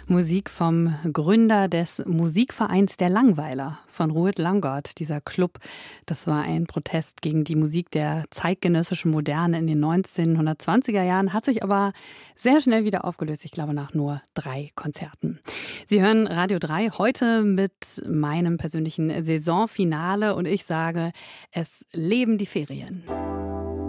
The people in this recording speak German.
Musik vom Gründer des Musikvereins der Langweiler von Rued Langgaard. Dieser Club, das war ein Protest gegen die Musik der zeitgenössischen Moderne in den 1920er Jahren, hat sich aber sehr schnell wieder aufgelöst. Ich glaube, nach nur 3 Konzerten. Sie hören Radio 3 heute mit meinem persönlichen Saisonfinale und ich sage, es leben die Ferien.